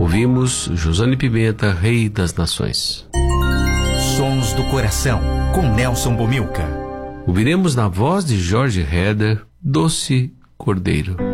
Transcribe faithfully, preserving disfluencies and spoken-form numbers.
Ouvimos Josane Pimenta, Rei das Nações. Sons do Coração, com Nelson Bomilca. Ouviremos na voz de Jorge Heder, Doce Cordeiro.